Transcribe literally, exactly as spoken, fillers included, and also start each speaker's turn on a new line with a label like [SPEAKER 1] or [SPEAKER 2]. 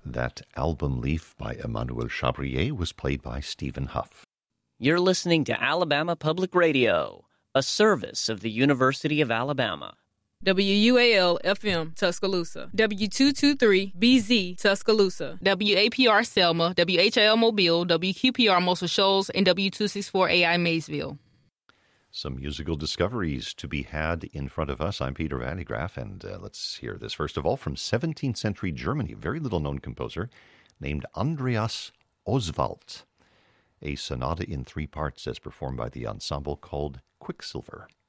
[SPEAKER 1] That album Leaf by Emmanuel Chabrier was played by Stephen Huff.
[SPEAKER 2] You're listening to Alabama Public Radio, a service of the University of Alabama.
[SPEAKER 3] W U A L F M Tuscaloosa, W two twenty-three B Z Tuscaloosa,
[SPEAKER 4] W A P R Selma, W H L Mobile, W Q P R Muscle Shoals, and W two sixty-four A I Maysville.
[SPEAKER 1] Some musical discoveries to be had in front of us. I'm Peter Van de Graaff, and uh, let's hear this. First of all, from seventeenth century Germany, a very little-known composer named Andreas Oswald. A sonata in three parts as performed by the ensemble called Quicksilver.